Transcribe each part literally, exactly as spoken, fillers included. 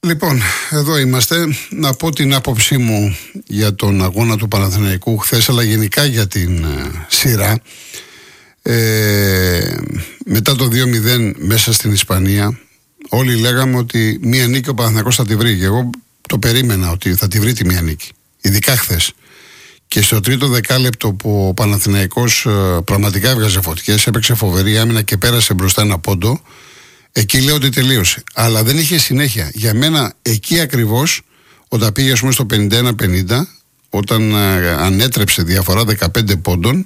Λοιπόν, εδώ είμαστε. Να πω την άποψή μου για τον αγώνα του Παναθηναϊκού χθες, αλλά γενικά για την ε, σειρά. Ε, μετά το δύο μηδέν μέσα στην Ισπανία, όλοι λέγαμε ότι μία νίκη ο Παναθηναϊκός θα τη βρει. Και εγώ το περίμενα ότι θα τη βρει τη μία νίκη. Ειδικά χθες. Και στο τρίτο δεκάλεπτο που ο Παναθηναϊκός ε, πραγματικά έβγαζε φωτιές, έπαιξε φοβερή άμυνα και πέρασε μπροστά ένα πόντο. Εκεί λέω ότι τελείωσε. Αλλά δεν είχε συνέχεια. Για μένα εκεί ακριβώς, όταν πήγε ας πούμε, στο πενήντα ένα πενήντα, όταν ε, ανέτρεψε διαφορά δεκαπέντε πόντων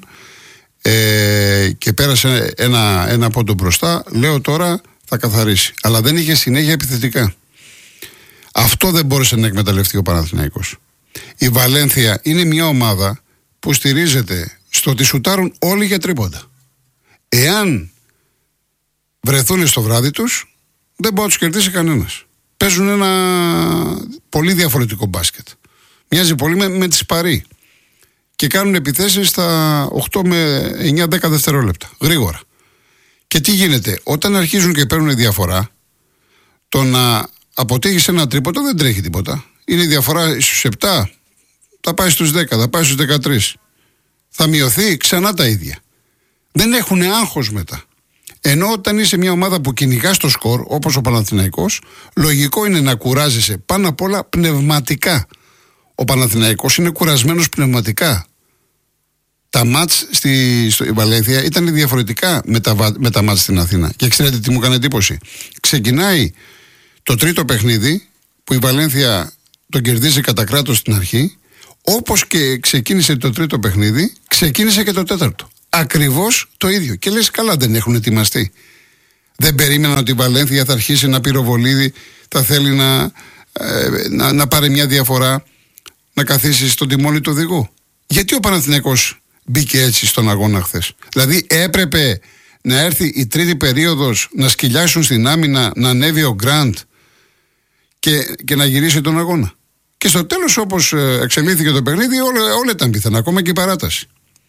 ε, και πέρασε ένα, ένα πόντο μπροστά, λέω τώρα θα καθαρίσει. Αλλά δεν είχε συνέχεια επιθετικά. Αυτό δεν μπόρεσε να εκμεταλλευτεί ο Παναθηναϊκός. Η Βαλένθια είναι μια ομάδα που στηρίζεται στο ότι σουτάρουν όλοι για τρίποντα. Εάν βρεθούν στο βράδυ τους, δεν μπορεί να τους κερδίσει κανένας. Παίζουν ένα πολύ διαφορετικό μπάσκετ. Μοιάζει πολύ με, με τις Παρί. Και κάνουν επιθέσεις στα οκτώ με εννιά δέκα δευτερόλεπτα. Γρήγορα. Και τι γίνεται, όταν αρχίζουν και παίρνουν διαφορά, το να αποτύχεις ένα τρίποντο δεν τρέχει τίποτα. Είναι η διαφορά στους επτά, θα πάει στους δέκα, θα πάει στους δεκατρία. Θα μειωθεί ξανά τα ίδια. Δεν έχουν άγχος μετά. Ενώ όταν είσαι μια ομάδα που κυνηγάς το σκορ, όπως ο Παναθηναϊκός, λογικό είναι να κουράζεσαι πάνω απ' όλα πνευματικά. Ο Παναθηναϊκός είναι κουρασμένος πνευματικά. Τα μάτς στη, στη Βαλένθια ήταν διαφορετικά με τα, με τα μάτς στην Αθήνα. Και ξέρετε τι μου έκανε εντύπωση. Ξεκινάει το τρίτο παιχνίδι που η Βαλένθια τον κερδίζει κατά κράτος στην αρχή. Όπως και ξεκίνησε το τρίτο παιχνίδι, ξεκίνησε και το τέταρτο. Ακριβώς το ίδιο. Και λες καλά, δεν έχουν ετοιμαστεί. Δεν περίμεναν ότι η Βαλένθια θα αρχίσει να πυροβολεί, θα θέλει να, ε, να, να πάρει μια διαφορά, να καθίσει στον τιμόνι του οδηγού. Γιατί ο Παναθηναϊκός μπήκε έτσι στον αγώνα χθες? Δηλαδή έπρεπε να έρθει η τρίτη περίοδος, να σκυλιάσουν στην άμυνα, να ανέβει ο Γκραντ και, και να γυρίσει τον αγώνα. Και στο τέλος, όπως εξελίχθηκε το παιχνίδι, όλα, όλα ήταν πιθανά, ακόμα και η παράταση.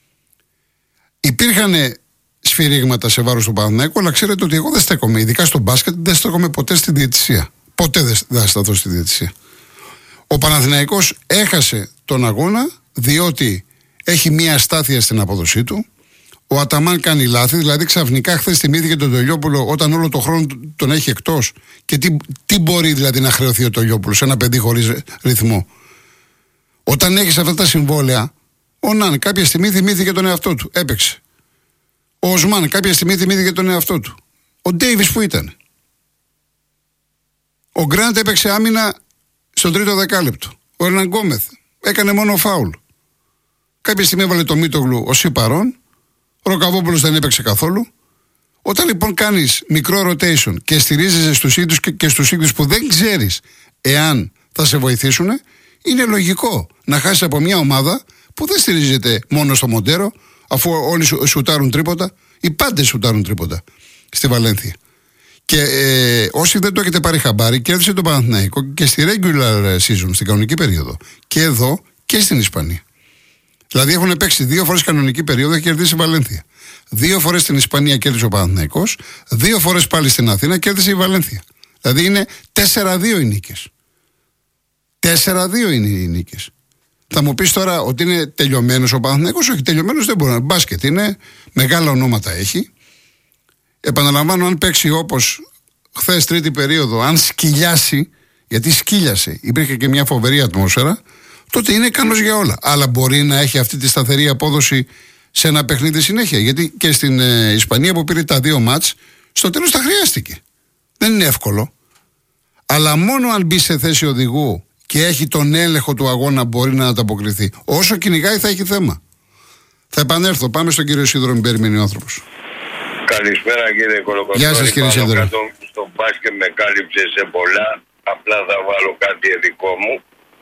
Υπήρχαν σφυρίγματα σε βάρος του Παναθηναϊκού, αλλά ξέρετε ότι εγώ δεν στέκομαι, ειδικά στο μπάσκετ, δεν στέκομαι ποτέ στη διαιτησία. Ποτέ δεν θα σταθώ στη διαιτησία. Ο Παναθηναϊκός έχασε τον αγώνα διότι έχει μία αστάθεια στην απόδοσή του. Ο Αταμάν κάνει λάθη, δηλαδή ξαφνικά χθες θυμήθηκε τον Τελειόπουλο όταν όλο τον χρόνο τον έχει εκτός. Και τι, τι μπορεί δηλαδή να χρεωθεί ο Τελειόπουλος, ένα παιδί χωρίς ρυθμό? Όταν έχεις αυτά τα συμβόλαια, ο Ναν κάποια στιγμή θυμήθηκε τον εαυτό του, έπαιξε. Ο Οσμάν κάποια στιγμή θυμήθηκε τον εαυτό του. Ο Ντέιβις που ήταν? Ο Γκραντ έπαιξε άμυνα στο τρίτο δεκάλεπτο. Ο Ερναν Γκόμεθ έκανε μόνο φάουλ. Κάποια στιγμή έβαλε το Μίτογλου ως υπαρών. Ο Ροκαβόπουλος δεν έπαιξε καθόλου. Όταν λοιπόν κάνεις μικρό rotation και στηρίζεσαι στους ίδιους και, και στους ίδιους που δεν ξέρεις εάν θα σε βοηθήσουν, είναι λογικό να χάσεις από μια ομάδα που δεν στηρίζεται μόνο στο Μοντέρο, αφού όλοι σου, σουτάρουν τρίποτα. Οι πάντες σουτάρουν τρίποτα στη Βαλένθια. Και ε, όσοι δεν το έχετε πάρει χαμπάρι, κέρδισε τον Παναθηναϊκό και στη regular season, στην κανονική περίοδο. Και εδώ και στην Ισπανία. Δηλαδή έχουν παίξει δύο φορές κανονική περίοδο και κερδίσει η Βαλένθια. Δύο φορές στην Ισπανία κέρδισε ο Παναθηναϊκός, δύο φορές πάλι στην Αθήνα κέρδισε η Βαλένθια. Δηλαδή είναι τέσσερα δύο οι νίκες. τέσσερα δύο είναι οι νίκες. Θα μου πεις τώρα ότι είναι τελειωμένος ο Παναθηναϊκός? Όχι, τελειωμένος δεν μπορεί να είναι. Μπάσκετ είναι, μεγάλα ονόματα έχει. Επαναλαμβάνω, αν παίξει όπως χθες τρίτη περίοδο, αν σκυλιάσει, γιατί σκύλιασε, υπήρχε και μια φοβερή ατμόσφαιρα, τότε είναι ικανός για όλα. Αλλά μπορεί να έχει αυτή τη σταθερή απόδοση σε ένα παιχνίδι συνέχεια. Γιατί και στην ε, Ισπανία που πήρε τα δύο μάτς, στο τέλος τα χρειάστηκε. Δεν είναι εύκολο. Αλλά μόνο αν μπει σε θέση οδηγού και έχει τον έλεγχο του αγώνα μπορεί να ανταποκριθεί. Όσο κυνηγάει θα έχει θέμα. Θα επανέλθω. Πάμε στον κύριο Σίδωρο, μην περιμένει ο άνθρωπος. Καλησπέρα κύριε Κολοκοτρώνη. Γεια σας κύριε Σίδωρο. Στο μπάσκετ με κάλυψε σε πολλά. Απλά θα βάλω κάτι δικό μου.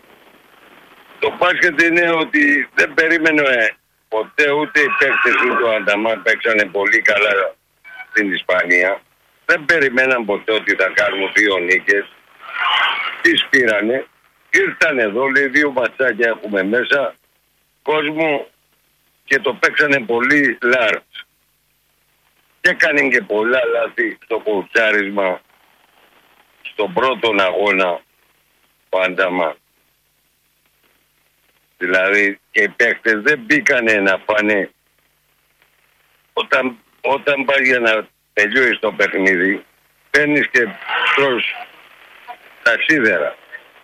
Το μπάσκετ είναι ότι δεν περίμενε ποτέ ούτε οι παίκτες ούτε ο Ανταμάν παίξανε πολύ καλά στην Ισπανία. Δεν περιμέναν ποτέ ότι θα κάνουν δύο νίκες. Τις πήρανε. Ήρθαν εδώ, λέει δύο ματσάκια έχουμε μέσα. Κόσμο και το παίξανε πολύ large. Και έκανε και πολλά λάθη στο κοουτσάρισμα στον πρώτο αγώνα ο Ανταμά. Δηλαδή και οι παίκτες δεν μπήκανε να φάνε. Όταν, όταν πάει για να τελειώσει το παιχνίδι, παίρνεις και τρως τα σίδερα.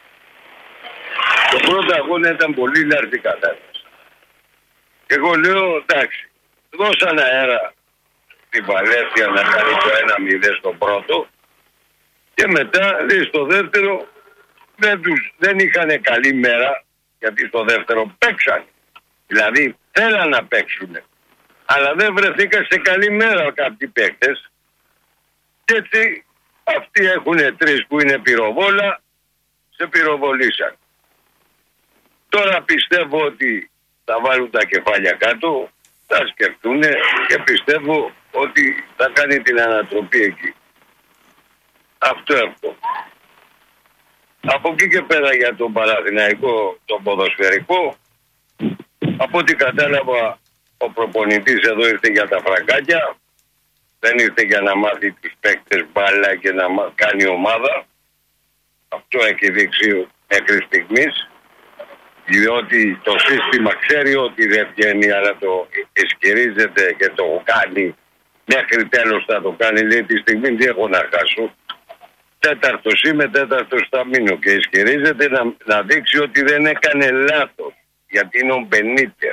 Το πρώτο αγώνα ήταν πολύ λαρτή κατάσταση. Και εγώ λέω εντάξει, δώσαν αέρα στη Βαλένθια να κάνει το ένα μηδέν στο πρώτο και μετά λέει στο δεύτερο δεν, τους, δεν είχαν καλή μέρα γιατί στο δεύτερο παίξαν. Δηλαδή θέλαν να παίξουν. Αλλά δεν βρεθήκαν σε καλή μέρα κάποιοι παίκτες. Και έτσι αυτοί έχουν τρεις που είναι πυροβόλα, σε πυροβολήσαν. Τώρα πιστεύω ότι θα βάλουν τα κεφάλια κάτω, θα σκεφτούν και πιστεύω ότι θα κάνει την ανατροπή εκεί. Αυτό έχω. Από εκεί και πέρα για τον Παναθηναϊκό, τον ποδοσφαιρικό, από ό,τι κατάλαβα ο προπονητής εδώ ήρθε για τα φραγκάκια, δεν ήρθε για να μάθει τους παίκτες μπάλα και να κάνει ομάδα. Αυτό έχει δείξει μέχρι στιγμής, διότι το σύστημα ξέρει ότι δεν βγαίνει, αλλά το ισχυρίζεται και το κάνει μέχρι τέλος θα το κάνει. Λέει τη στιγμή τι έχω να χάσω. Τέταρτος είμαι, τέταρτος θα μείνω και ισχυρίζεται να, να δείξει ότι δεν έκανε λάθος, γιατί είναι ο Μπενίτερ.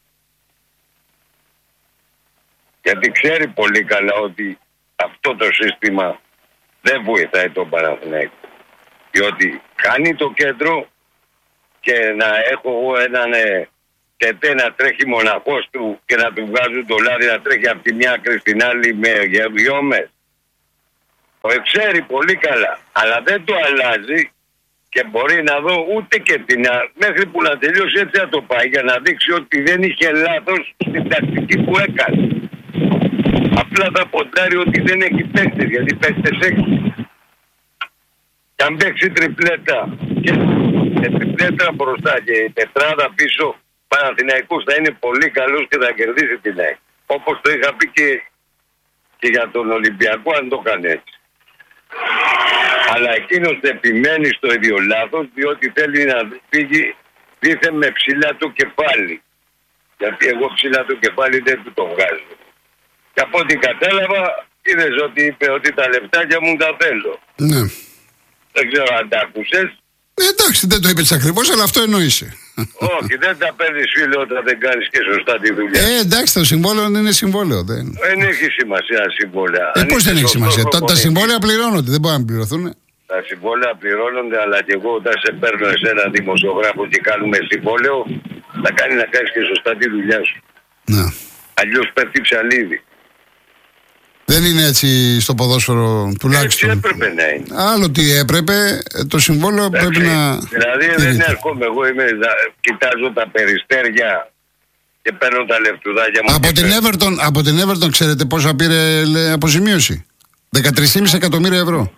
Γιατί ξέρει πολύ καλά ότι αυτό το σύστημα δεν βοηθάει τον Παναθηναϊκό. Διότι κάνει το κέντρο και να έχω εγώ έναν ε, τετέ να τρέχει μοναχός του και να του βγάζουν το λάδι να τρέχει από τη μια άκρη στην άλλη με γεωμές. Το ξέρει πολύ καλά, αλλά δεν το αλλάζει και μπορεί να δω ούτε και την μέχρι που να τελειώσει έτσι να το πάει για να δείξει ότι δεν είχε λάθος στην τακτική που έκανε. Απλά θα ποντάρει ότι δεν έχει παίκτες, γιατί παίκτες έχει. Και αν παίξει τριπλέτα και, και τριπλέτα μπροστά και η τετράδα πίσω, Παναθηναϊκός θα είναι πολύ καλός και θα κερδίσει την ΑΕΚ. Όπως το είχα πει και, και για τον Ολυμπιακό αν το έκανε έτσι. Αλλά εκείνος επιμένει στο ίδιο λάθος, διότι θέλει να φύγει δίθεν με ψηλά το κεφάλι. Γιατί εγώ ψηλά το κεφάλι δεν του το βγάζω. Και από ό,τι κατάλαβα, είδες ότι είπε ότι τα λεφτάκια μου τα θέλω. Ναι. Δεν ξέρω αν τα άκουσες. Ε, εντάξει, δεν το είπες ακριβώς, αλλά αυτό εννοείσαι. Όχι, δεν τα παίρνεις φίλε όταν δεν κάνεις και σωστά τη δουλειά. Ε, εντάξει, το συμβόλαιο είναι συμβόλαιο. Δεν, δεν έχει σημασία συμβόλαια. Ε, πώς δεν έχει σημασία. Τα, τα συμβόλαια πληρώνονται, δεν μπορούν να πληρωθούν. Τα συμβόλαια πληρώνονται, αλλά και εγώ όταν σε παίρνω εσένα δημοσιογράφο και κάνουμε συμβόλαιο, θα κάνει να κάνεις και σωστά τη δουλειά σου. Ναι. Αλλιώς πέφτει ψαλίδι. Δεν είναι έτσι στο ποδόσφαιρο τουλάχιστον. Έτσι έπρεπε να είναι. Άλλο τι έπρεπε, το συμβόλαιο εντάξει, πρέπει να. Δηλαδή δεν έρχομαι εγώ, είμαι, κοιτάζω τα περιστέρια και παίρνω τα λεφτουδάκια μου. Από την, Everton, από την Everton ξέρετε πόσα πήρε λέ, αποζημίωση. δεκατρία κόμμα πέντε εκατομμύρια ευρώ.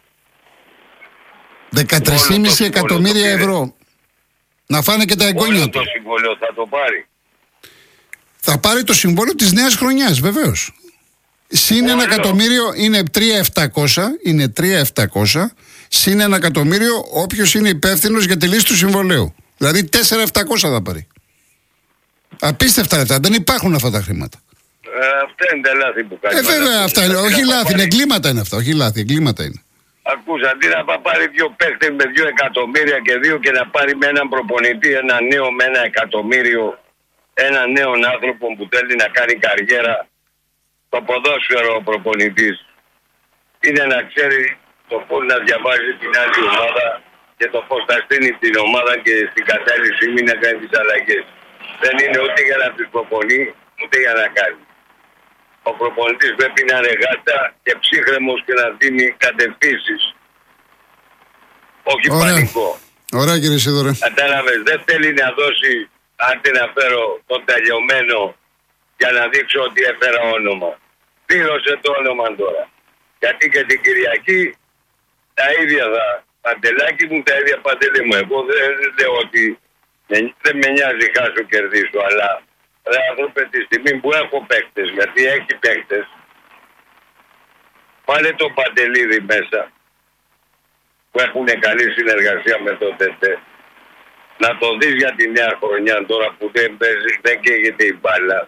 δεκατρία κόμμα πέντε εκατομμύρια ευρώ. Να φάνε και τα εγγόνια του. Το συμβόλαιο θα το πάρει. Θα πάρει το συμβόλαιο της νέας χρονιάς, βεβαίως. Συν ένα εκατομμύριο είναι τρία χιλιάδες επτακόσια, είναι τρία χιλιάδες επτακόσια, συν ένα εκατομμύριο όποιος είναι υπεύθυνος για τη λύση του συμβολέου. Δηλαδή τέσσερα χιλιάδες επτακόσια θα πάρει. Απίστευτα λεφτά, δεν υπάρχουν αυτά τα χρήματα. Ε, αυτά είναι τα λάθη που κάνει. Ε, βέβαια, αυτά είναι, όχι λάθη, είναι εγκλήματα είναι αυτά, όχι λάθη, εγκλήματα είναι. Ακούσα, αντί να πάρει δύο παίχτες με δύο εκατομμύρια και δύο και να πάρει με έναν προπονητή ένα νέο με ένα εκατομμύριο, έναν νέο άνθρωπο που θέλει να κάνει καριέρα. Το ποδόσφαιρο ο προπονητής είναι να ξέρει το πώς να διαβάζει την άλλη ομάδα και το πώς θα στείνει την ομάδα και στην κατάλληλη στιγμή να κάνει τις αλλαγές. Δεν είναι ούτε για να τους προπονεί, ούτε για να κάνει. Ο προπονητής πρέπει να είναι γάτα και ψύχρεμος και να δίνει κατευθύνσεις. Όχι Ωραία. πανικό. Ωραία κύριε Σίδωρε. Κατάλαβες, δεν θέλει να δώσει, άντε να φέρω τον τελειωμένο για να δείξω ότι έφερα όνομα. Πλήρωσε το όνομα τώρα. Γιατί και την Κυριακή τα ίδια θα παντελάκι μου, τα ίδια παντελή μου. Εγώ δεν λέω ότι δεν με νοιάζει χάσω κερδίσω, αλλά ρε άνθρωπε τη στιγμή που έχω παίκτες, γιατί έχει παίκτες, βάλε το Παντελίδη μέσα. που έχουν καλή συνεργασία με το ΤΕΤΕ. Να το δεις για τη νέα χρονιά τώρα που δεν, παίζει, δεν καίγεται η μπάλα.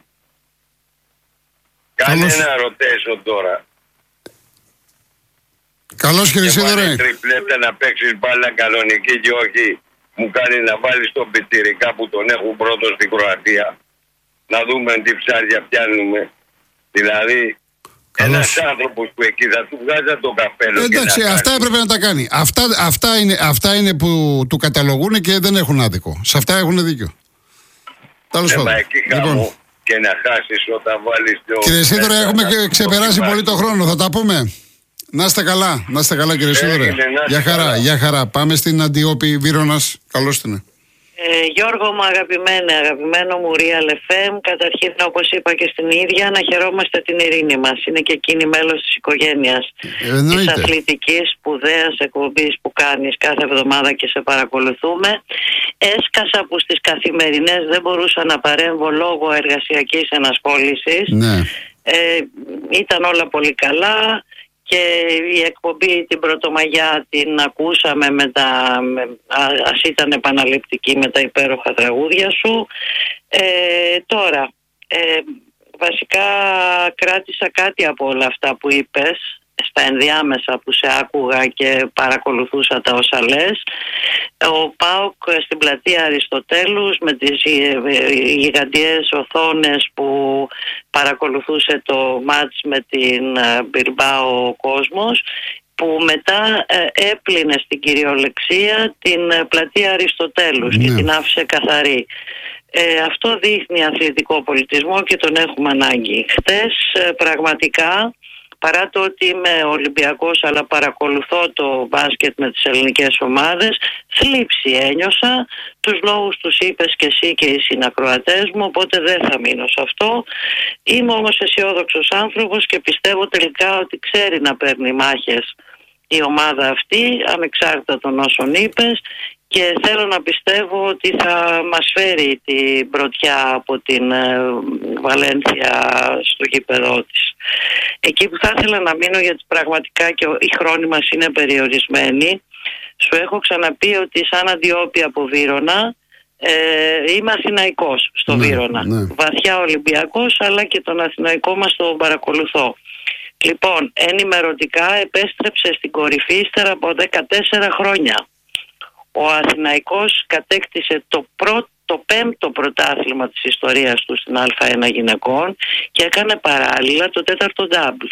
Κάνε ένα rotation τώρα. Καλώς κύριε Σίδωρε. Και τριπλέτα να παίξεις μπάλα κανονική και όχι μου κάνει να βάλεις τον πιτσιρικά που τον έχουν πρώτο στην Κροατία. Να δούμε τι ψάρια πιάνουμε. Δηλαδή ένας άνθρωπος που εκεί θα του βγάζει το καπέλο. Εντάξει, και να αυτά κάνει. έπρεπε να τα κάνει. Αυτά, αυτά, είναι, αυτά είναι που του καταλογούν και δεν έχουν άδικο. Σε αυτά έχουν δίκιο. Τέλος πάντων. πάντων. Εκεί λοιπόν, και να χάσεις όταν βάλεις το... Κύριε Σίδωρε, έχουμε ξεπεράσει πολύ το χρόνο. Θα τα πούμε. Να είστε καλά, να είστε καλά κύριε Σίδωρε. Για χαρά, για χαρά. Πάμε στην Αντιόπη Βύρωνας. Καλώς την. Ε, Γιώργο μου αγαπημένε, αγαπημένο μου Real εφ εμ, καταρχήν όπως είπα και στην ίδια, να χαιρόμαστε την ειρήνη μας. Είναι και εκείνη μέλος της οικογένειας. Εννοείται. Της αθλητικής σπουδαίας εκπομπής που κάνεις κάθε εβδομάδα και σε παρακολουθούμε. Έσκασα που στις καθημερινές δεν μπορούσα να παρέμβω λόγω εργασιακής ενασχόλησης. Ναι. Ε, ήταν όλα πολύ καλά. Και η εκπομπή την Πρωτομαγιά την ακούσαμε με τα, με, α, ας ήταν επαναληπτική με τα υπέροχα τραγούδια σου. Ε, τώρα, ε, βασικά κράτησα κάτι από όλα αυτά που είπες, στα ενδιάμεσα που σε άκουγα και παρακολουθούσα τα όσα λες. Ο ΠΑΟΚ στην πλατεία Αριστοτέλους με τις γιγαντιές οθόνες που παρακολουθούσε το μάτς με την Μπιλμπάο ο κόσμος, που μετά ε, έπλυνε στην κυριολεξία την πλατεία Αριστοτέλους, ναι, και την άφησε καθαρή. Ε, αυτό δείχνει αθλητικό πολιτισμό και τον έχουμε ανάγκη. Χτες ε, πραγματικά, παρά το ότι είμαι Ολυμπιακός αλλά παρακολουθώ το μπάσκετ με τις ελληνικές ομάδες, θλίψη ένιωσα. Τους λόγους τους είπες και εσύ και οι συνακροατές μου, οπότε δεν θα μείνω σε αυτό. Είμαι όμως αισιόδοξος άνθρωπος και πιστεύω τελικά ότι ξέρει να παίρνει μάχες η ομάδα αυτή, ανεξάρτητα των όσων είπες, και θέλω να πιστεύω ότι θα μας φέρει την πρωτιά από την ε, Βαλένθια στο γήπεδό της. Εκεί που θα ήθελα να μείνω, γιατί πραγματικά και οι χρόνοι μας είναι περιορισμένοι, σου έχω ξαναπεί ότι σαν Αντιόπη από Βύρωνα ε, είμαι Αθηναϊκός στο ναι, Βύρωνα. Ναι. Βαθιά Ολυμπιακός, αλλά και τον Αθηναϊκό μας τον παρακολουθώ. Λοιπόν, ενημερωτικά επέστρεψε στην κορυφή ύστερα από δεκατέσσερα χρόνια. Ο Αθηναϊκός κατέκτησε το, πρώτο, το πέμπτο πρωτάθλημα της ιστορίας του στην Α ένα γυναικών και έκανε παράλληλα το τέταρτο ντάμπλ.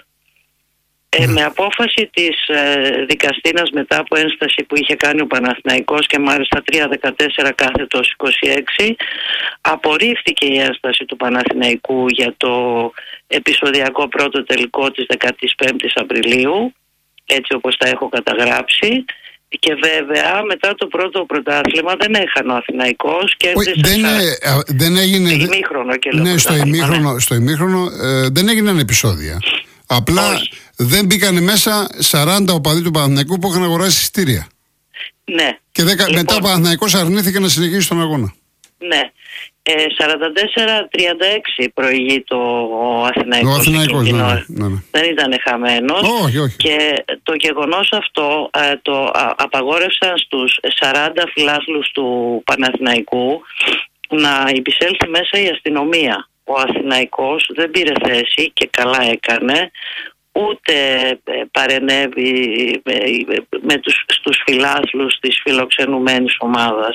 Ε, με απόφαση της ε, δικαστήνας μετά από ένσταση που είχε κάνει ο Παναθηναϊκός και μάλιστα τριακόσια δεκατέσσερα κάθετος είκοσι έξι, απορρίφθηκε η ένσταση του Παναθηναϊκού για το επεισοδιακό πρώτο τελικό της δεκαπέντε Απριλίου, έτσι όπως τα έχω καταγράψει. Και βέβαια μετά το πρώτο πρωτάθλημα δεν έχανε ο Αθηναϊκός και δεν, ε, δεν έγινε. Στο ημίχρονο και ναι, στο ημίχρονο, στο ημίχρονο ε, δεν έγιναν επεισόδια. Απλά όχι, δεν μπήκαν μέσα σαράντα οπαδοί του Παναθηναϊκού που είχαν αγοράσει εισιτήρια. Ναι. Και δεκα, λοιπόν, μετά ο Παναθηναϊκός αρνήθηκε να συνεχίσει τον αγώνα. Ναι. Ε, σαράντα τέσσερα τριάντα έξι προηγεί το ο Αθηναϊκός. Ο Αθηναϊκός, ναι, ναι, ναι. Δεν ήταν χαμένος. Όχι, όχι. Και το γεγονός αυτό ε, το α, απαγόρευσαν στους σαράντα φιλάθλους του Παναθηναϊκού να υπησέλθει μέσα η αστυνομία. Ο Αθηναϊκός δεν πήρε θέση και καλά έκανε, ούτε παρενέβη με τους, στους φιλάθλους της φιλοξενουμένης ομάδας.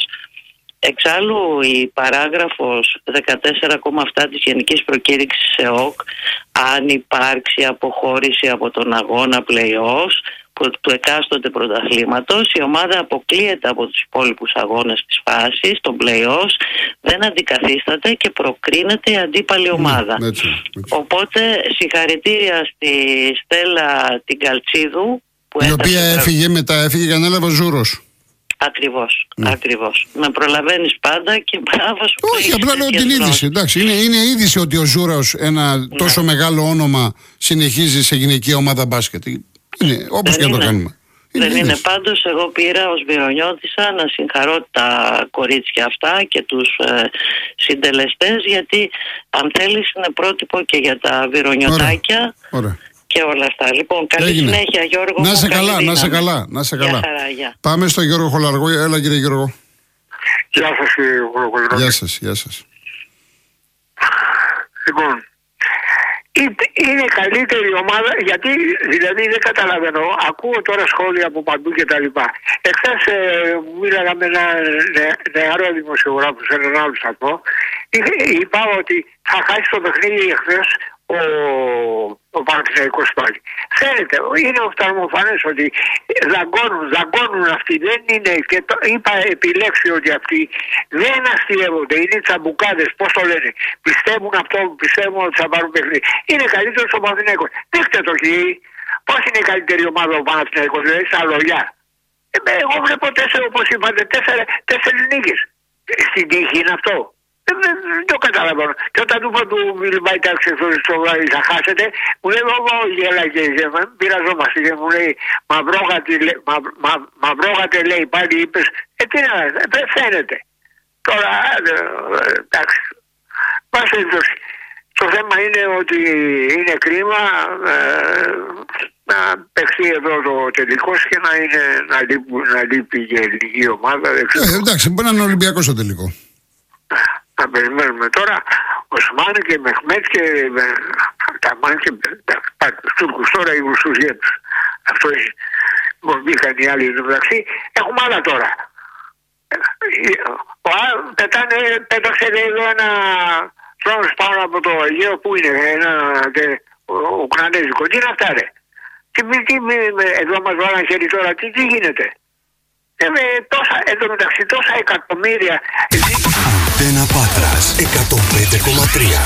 Εξάλλου η παράγραφος δεκατέσσερα κόμμα επτά της Γενικής Προκήρυξης ΕΟΚ, αν υπάρξει αποχώρηση από τον αγώνα play-offs του εκάστοτε πρωταθλήματος, η ομάδα αποκλείεται από τους υπόλοιπους αγώνες της φάσης, των play-offs, δεν αντικαθίσταται και προκρίνεται η αντίπαλη ομάδα. Mm, έτσι, έτσι. Οπότε συγχαρητήρια στη Στέλλα την Καλτσίδου, που η οποία έφυγε μετά, έφυγε και ανέλαβε ο Ζούρος. Ακριβώς, mm. ακριβώς. Με προλαβαίνεις πάντα και μπράβο σου. Όχι, απλά λέω την είδηση. Εντάξει, είναι, είναι είδηση ότι ο Ζούρος, ένα ναι. τόσο μεγάλο όνομα, συνεχίζει σε γυναική ομάδα μπάσκετ. Είναι, όπως και να το κάνουμε. Είναι δεν είδηση. Είναι πάντως, εγώ πήρα ως Βυρονιώτισσα να συγχαρώ τα κορίτσια αυτά και τους ε, συντελεστές, γιατί αν θέλεις είναι πρότυπο και για τα Βυρονιωτάκια. Ωραία. Ωραία. Και και όλα αυτά. Λοιπόν, καλή Έγινε. συνέχεια, Γιώργο. Να μου, σε καλή καλά, να δύναμη. σε καλά, να σε καλά. Γεια χαρά, γεια. Πάμε στο Γιώργο Χολαργό. Έλα κύριε Γιώργο. Γεια σας κύριε Χολαργό. Γεια σας, γεια σας. Λοιπόν, είναι καλύτερη ομάδα, γιατί δηλαδή δεν καταλαβαίνω, ακούω τώρα σχόλια από παντού και τα λοιπά. Εχθές ε, μίλαγα με ένα νεαρό δημοσιογράφο σε έναν άλλο σταθμό, είπα ότι θα χάσει το παιχνίδι εχθές ο, ο Παναθηναϊκός πάλι. Φαίνεται, είναι οφθαλμοφανές ότι δαγκώνουν, δαγκώνουν αυτοί, δεν είναι, και το, είπα επιλέξει ότι αυτοί δεν αστειεύονται, είναι τσαμπουκάδες, πώς το λένε, πιστεύουν αυτό, πιστεύουν ότι θα πάρουν παιχνίδι. Είναι καλύτερος ο Παναθηναϊκός. Δείχτε το εκεί, πώς είναι η καλύτερη ομάδα ο Παναθηναϊκός, δηλαδή στα λόγια. Ε, εγώ βλέπω τέσσερα, όπως είπατε, τέσσερα, τέσσερις νίκες. Στην τύχη είναι αυτό. Δεν, δεν, δεν το καταλαβαίνω. Και όταν του είπα του Μιλμπάι τάξη στο βράδυ θα χάσετε, μου λέει εγώ γέλα και γέλα, πειραζόμαστε και μου λέει μαυρόγατε, μα, μα, μαυρόγατε λέει πάλι είπες, ε τι να, δεν φαίνεται. Τώρα, ε, εντάξει, πάση περιπτώσει. Το θέμα είναι ότι είναι κρίμα ε, να παιχτεί εδώ το τελικός και να, είναι, να, λείπει, να λείπει και η ελληνική ομάδα. Ε, εντάξει, μπορεί να είναι Ολυμπιακός το τελικό. Να περιμένουμε τώρα. Ο Σμάνι και Μεχμέτ και τα Μάνι και τα Τούρκους τώρα οι Ρουσουζιέτους. Αυτό είναι. Μπήκαν οι άλλοι στο μεταξύ. Έχουμε άλλα τώρα. Ο πετάνε, πέταξε εδώ ένα τρόνος πάνω από το Αιγαίο. Πού είναι, ένα ουκρανέζικο. Τι είναι αυτά ρε. Τι, τι, εδώ μας βάλαν χέρι τώρα. Τι, τι γίνεται. Ε, με τόσα, εδώ μεταξύ τόσα εκατομμύρια. Αντένα Πάτρας εκατόν πέντε κόμμα τρία.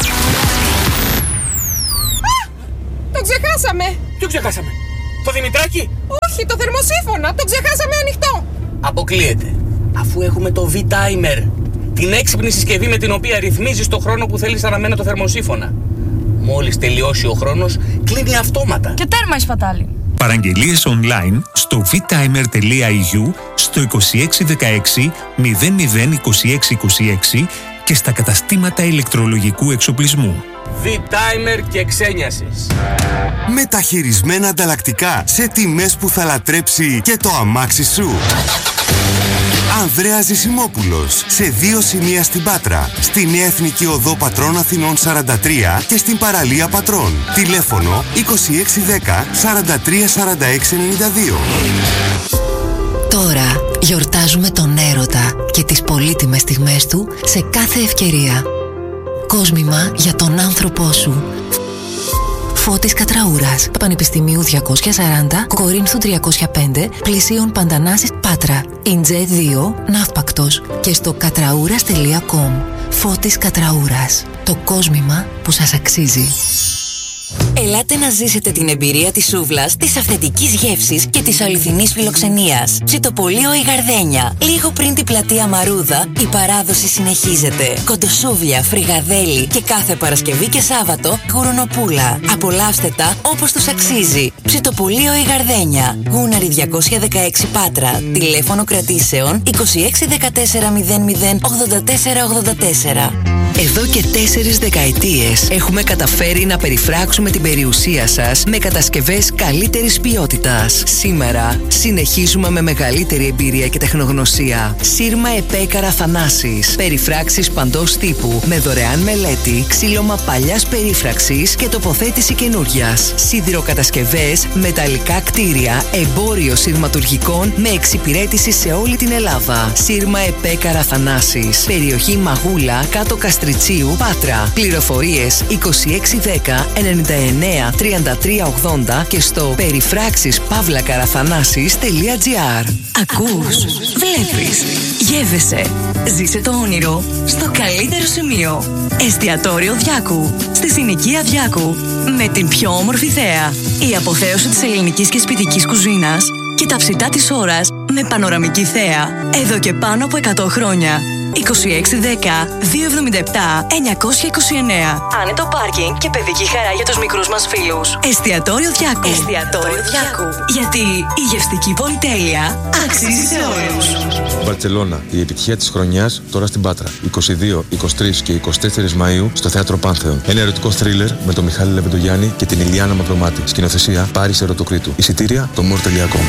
Το ξεχάσαμε! Ποιο ξεχάσαμε? Το Δημητράκη? Όχι, το θερμοσύφωνα! Το ξεχάσαμε ανοιχτό! Αποκλείεται. Αφού έχουμε το V-Timer, την έξυπνη συσκευή με την οποία ρυθμίζεις το χρόνο που θέλεις να αναμένει το θερμοσύφωνα. Μόλις τελειώσει ο χρόνος, κλείνει αυτόματα. Και τέρμα η σπατάλη. Παραγγελίες online στο vtimer.eu, στο είκοσι έξι δεκαέξι μηδέν μηδέν είκοσι έξι είκοσι έξι και στα καταστήματα ηλεκτρολογικού εξοπλισμού. V-Timer και ξένιασης. Μεταχειρισμένα ανταλλακτικά σε τιμές που θα λατρέψει και το αμάξι σου. Ανδρέας Ζησιμόπουλος, σε δύο σημεία στην Πάτρα, στη Νέα Εθνική Οδό Πατρών Αθηνών σαράντα τρία και στην παραλία Πατρών. Τηλέφωνο είκοσι έξι δέκα σαράντα τρία σαράντα έξι ενενήντα δύο. Τώρα γιορτάζουμε τον έρωτα και τις πολύτιμες στιγμές του σε κάθε ευκαιρία. Κόσμημα για τον άνθρωπό σου. Φώτης Κατραούρας, Πανεπιστημίου διακόσια σαράντα, Κορίνθου τριακόσια πέντε, πλησίων Παντανάσης, Πάτρα. Ιντζέ δύο, Ναύπακτος και στο κατραούρας τελεία κομ. Φώτης Κατραούρας, το κόσμημα που σας αξίζει. Ελάτε να ζήσετε την εμπειρία της σούβλας, της αυθεντικής γεύσης και της αληθινής φιλοξενίας. Ψητοπολείο η Γαρδένια. Λίγο πριν την πλατεία Μαρούδα, η παράδοση συνεχίζεται. Κοντοσούβλια, φρυγαδέλι και κάθε Παρασκευή και Σάββατο γουρνοπούλα. Απολαύστε τα όπως τους αξίζει. Ψητοπολείο η Γαρδένια. Γούναρη διακόσια δεκαέξι Πάτρα. Τηλέφωνο κρατήσεων είκοσι έξι δεκατέσσερα μηδέν μηδέν ογδόντα τέσσερα ογδόντα τέσσερα. Εδώ και τέσσερις δεκαετίες έχουμε καταφέρει να περιφράξουμε την περιουσία σας με κατασκευές καλύτερης ποιότητας. Σήμερα συνεχίζουμε με μεγαλύτερη εμπειρία και τεχνογνωσία. Σύρμα Επέκαρα Θανάσης. Περιφράξεις παντός τύπου με δωρεάν μελέτη, ξύλωμα παλιάς περίφραξης και τοποθέτηση καινούριας. Σιδηροκατασκευές, μεταλλικά κτίρια, εμπόριο σειρματουργικών με εξυπηρέτηση σε όλη την Ελλάδα. Σύρμα Επέκαρα Θανάσης. Περιοχή Μαγούλα, κάτω Καστριτσίου, Πάτρα. Πληροφορίες είκοσι έξι δέκα ενενήντα εννέα τριάντα τρία ογδόντα και στο περιφράξεις παύλα καραθανάσης τελεία τζι άρ. Ακούς, βλέπεις, γεύεσαι. Ζήσε το όνειρο στο καλύτερο σημείο. Εστιατόριο Διάκου, στη συνοικία Διάκου. Με την πιο όμορφη θέα. Η αποθέωση της ελληνικής και σπιτικής κουζίνας και τα ψητά της ώρας με πανοραμική θέα. Εδώ και πάνω από εκατό χρόνια. είκοσι έξι δέκα διακόσια εβδομήντα επτά εννιακόσια είκοσι εννέα. Άνετο πάρκινγκ και παιδική χαρά για τους μικρούς μας φίλους. Εστιατόριο Διάκου. Εστιατόριο Διάκου. Γιατί η γευστική πολυτέλεια αξίζει σε όλους. Μπαρτσελώνα, η επιτυχία της χρονιάς τώρα στην Πάτρα. είκοσι δύο, είκοσι τρία και είκοσι τέσσερα Μαΐου στο Θέατρο Πάνθεον. Ένα ερωτικό θρίλερ με τον Μιχάλη Λεβεντογιάννη και την Ηλιάνα Μαυρομάτη. Σκηνοθεσία Πάρης Ερωτοκρίτου. Εισιτήρια το μορ τελεία κομ.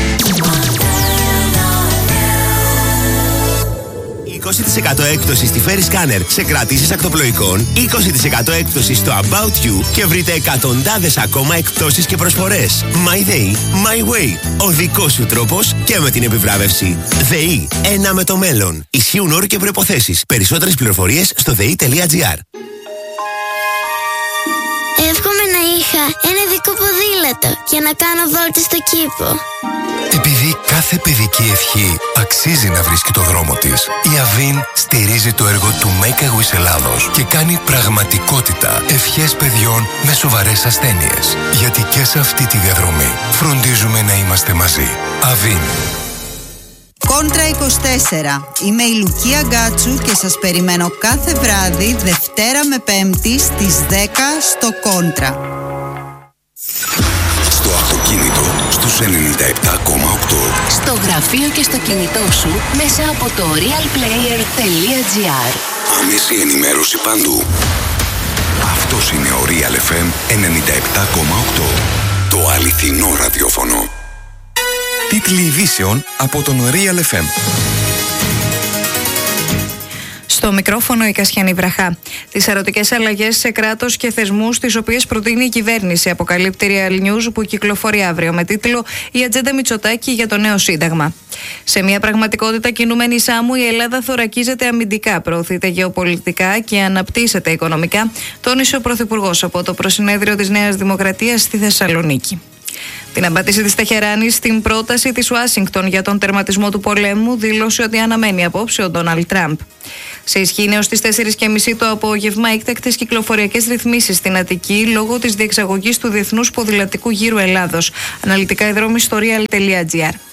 είκοσι τοις εκατό έκπτωση στη Ferry Scanner σε κρατήσεις ακτοπλοϊκών, είκοσι τοις εκατό έκπτωση στο About You και βρείτε εκατοντάδες ακόμα εκπτώσεις και προσφορές. My Day, My Way. Ο δικός σου τρόπος και με την επιβράβευση. ΔΕΗ. Ένα με το μέλλον. Ισχύουν όροι και προϋποθέσεις. Περισσότερες πληροφορίες στο δε ι τελεία τζι άρ. Εύχομαι να είχα ένα δικό ποδήλατο για να κάνω βόλτες στο κήπο. Επειδή κάθε παιδική ευχή αξίζει να βρίσκει το δρόμο της, η Αβίν στηρίζει το έργο του Make a Wish Ελλάδος και κάνει πραγματικότητα ευχές παιδιών με σοβαρές ασθένειες. Γιατί και σε αυτή τη διαδρομή φροντίζουμε να είμαστε μαζί. Αβίν. Κόντρα είκοσι τέσσερα. Είμαι η Λουκία Γκάτσου και σας περιμένω κάθε βράδυ Δευτέρα με Πέμπτη στις δέκα στο Κόντρα. Στο αυτοκίνητο στους ενενήντα επτά κόμμα οκτώ. Στο γραφείο και στο κινητό σου μέσα από το real player τελεία τζι άρ. Άμεση ενημέρωση παντού. Αυτός είναι ο Real εφ εμ ενενήντα επτά κόμμα οκτώ. Το αληθινό ραδιόφωνο. Τίτλοι ειδήσεων από τον Real εφ εμ. Στο μικρόφωνο η Κασιανή Βραχά. Τις ερωτικές αλλαγές σε κράτος και θεσμούς τις οποίες προτείνει η κυβέρνηση, αποκαλύπτει Real News που κυκλοφορεί αύριο με τίτλο «Η ατζέντα Μητσοτάκη για το νέο Σύνταγμα». Σε μια πραγματικότητα κινούμενη σάμου, η Ελλάδα θωρακίζεται αμυντικά, προωθείται γεωπολιτικά και αναπτύσσεται οικονομικά, τόνισε ο Πρωθυπουργός από το προσυνέδριο της Νέας Δημοκρατίας στη Θεσσαλονίκη. Την απάντηση της Τεχεράνης στην πρόταση της Ουάσιγκτον για τον τερματισμό του πολέμου δήλωσε ότι αναμένει απόψε ο Ντόναλντ Τραμπ. Σε ισχύ έως τις τέσσερις και μισή το απόγευμα έκτακτες κυκλοφοριακές ρυθμίσεις στην Αττική λόγω της διεξαγωγής του Διεθνούς Ποδηλατικού Γύρου Ελλάδος. Αναλυτικά η δρόμη στο real τελεία τζι άρ.